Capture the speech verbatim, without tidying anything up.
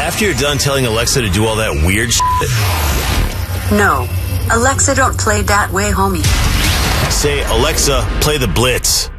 After you're done telling Alexa to do all that weird shit, No. Alexa don't play that way, homie. say, Alexa, play the Blitz.